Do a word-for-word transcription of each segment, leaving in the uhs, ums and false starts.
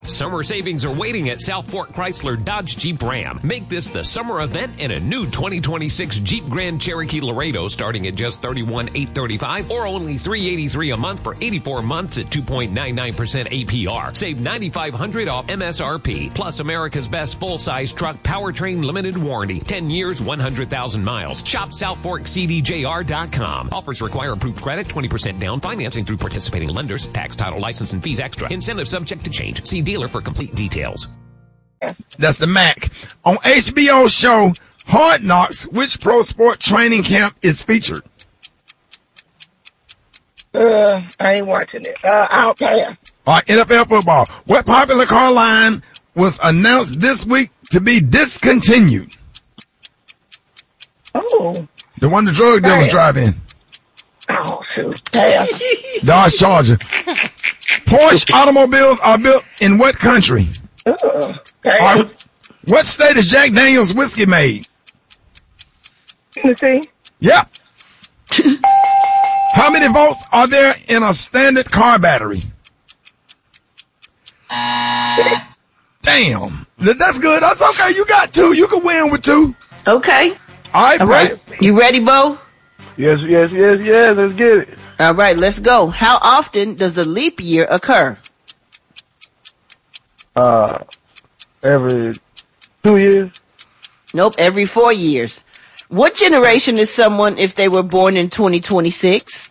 Summer savings are waiting at South Fork Chrysler Dodge Jeep Ram. Make this the summer event in a new twenty twenty-six Jeep Grand Cherokee Laredo starting at just thirty-one thousand eight hundred thirty-five dollars or only three hundred eighty-three dollars a month for eighty-four months at two point nine nine percent A P R. Save nine thousand five hundred dollars off M S R P. Plus America's best full-size truck powertrain limited warranty. ten years, one hundred thousand miles. Shop South Fork C D J R dot com. Offers require approved credit, twenty percent down, financing through participating lenders. Tax, title, license, and fees extra. Incentive subject to change. See dealer for complete details. That's the Mac. On H B O show Hard Knocks, which pro sport training camp is featured? Uh, I ain't watching it. Uh, I'll pass. All right, N F L football. What popular car line was announced this week to be discontinued? Oh. The one the drug dealers Pass. drive in. Oh, shoot. Pass. Dodge Charger. Porsche automobiles are built in what country? Uh, All right, what state is Jack Daniels whiskey made? Tennessee. Yep. How many volts are there in a standard car battery? Damn. That's good. That's okay. You got two. You can win with two. Okay. All right, All Brett. right. You ready, Bo? Yes, yes, yes, yes. Let's get it. All right, let's go. How often does a leap year occur? Uh, every two years. Nope, every four years. What generation is someone if they were born in twenty twenty-six?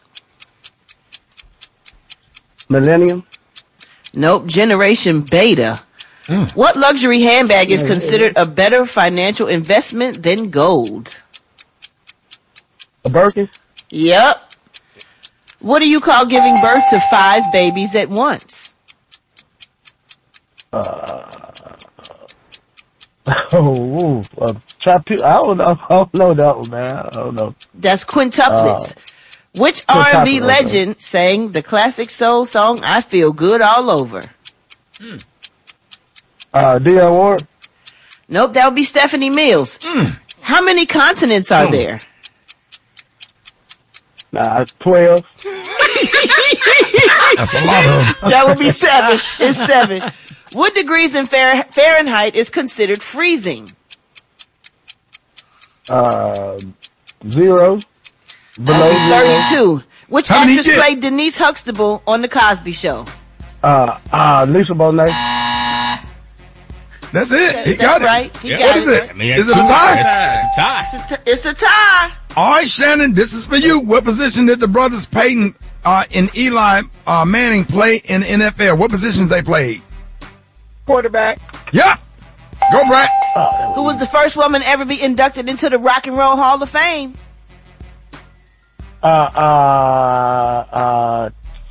Millennium. Nope, generation beta. Mm. What luxury handbag is considered a better financial investment than gold? A Birkin. Yep. What do you call giving birth to five babies at once? Uh, oh, uh, trap- I don't know. I don't know that one, man. I don't know. That's quintuplets. Uh, Which R and B quintuplets, legend sang the classic soul song "I Feel Good All Over"? Mm. Uh, Dionne Warwick. Nope, that would be Stephanie Mills. Mm. How many continents are Mm. there? Nah, twelve. That's a lot of them. That would be seven. It's seven. What degrees in Fahr- Fahrenheit is considered freezing? Uh, zero. Below zero. thirty-two. Which How many actress did- played Denise Huxtable on The Cosby Show? Uh, uh, Lisa Bonet. That's it. He That's got it. right. He Yeah. got What is it? I mean, Is it a two- tie? It's a tie. It's a, t- it's a tie. All right, Shannon, this is for you. What position did the brothers Peyton uh, and Eli uh, Manning play in the N F L? What positions they played? Quarterback. Yeah. Go, Brett. Who was the first woman to ever be inducted into the Rock and Roll Hall of Fame? Uh, uh, uh,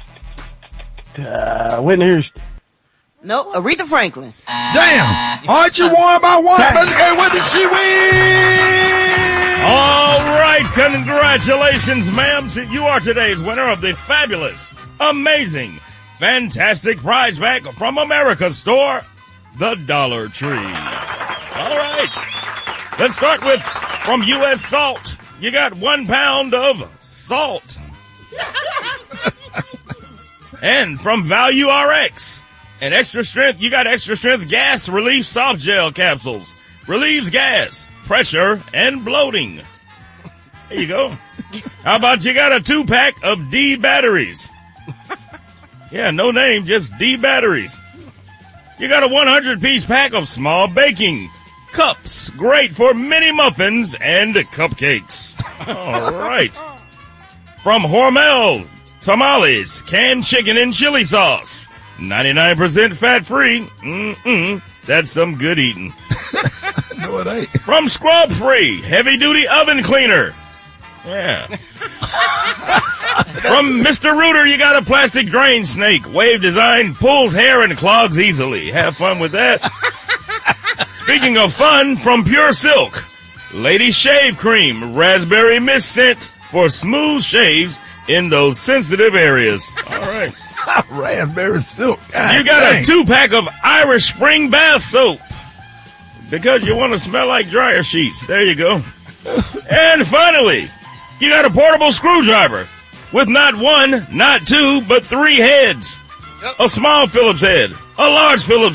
uh, Whitney Houston. Nope, Aretha Franklin. Damn. Aren't you won by one? Special K, what did she win? All right, congratulations, ma'am. T- You are today's winner of the fabulous, amazing, fantastic prize pack from America's store, the Dollar Tree. All right. Let's start with from U S Salt. You got one pound of salt. And from Value R X, an extra strength, you got extra strength gas relief soft gel capsules. Relieves gas, pressure, and bloating. There you go. How about you got a two-pack of D batteries? Yeah, no name, just D batteries. You got a one hundred piece pack of small baking cups. Great for mini muffins and cupcakes. All right. From Hormel, tamales, canned chicken and chili sauce. ninety-nine percent fat-free. Mm-mm. That's some good eating. No, it ain't. From Scrub Free, heavy-duty oven cleaner. Yeah. From Mister Rooter, you got a plastic drain snake. Wave design, pulls hair and clogs easily. Have fun with that. Speaking of fun, from Pure Silk, Lady Shave Cream, raspberry mist scent for smooth shaves in those sensitive areas. All right. Raspberry silk. God You got dang. a two-pack of Irish Spring Bath Soap because you want to smell like dryer sheets. There you go. And finally, you got a portable screwdriver with not one, not two, but three heads. A small Phillips head, a large Phillips